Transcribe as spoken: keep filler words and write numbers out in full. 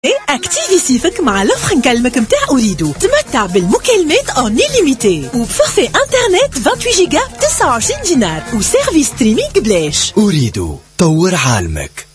اكتيفي سيفك مع لوفر نكلمك متاع أريدو. تمتع بالمكالمات اون ليميتي وبفورفي انترنت ثمانية وعشرين جيجا ب تسعة وعشرين دينار وسيرفيس ستريمينغ بلاش. أريدو طور عالمك.